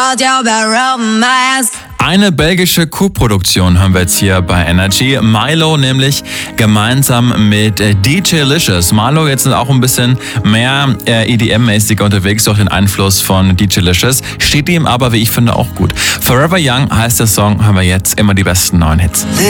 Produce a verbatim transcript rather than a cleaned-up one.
Eine belgische Co-Produktion haben wir jetzt hier bei Energy. Milo nämlich gemeinsam mit D J-Licious. Milo jetzt auch ein bisschen mehr äh, E D M-mäßiger unterwegs durch den Einfluss von D J-Licious. Steht ihm aber, wie ich finde, auch gut. Forever Young heißt der Song, haben wir jetzt immer die besten neuen Hits.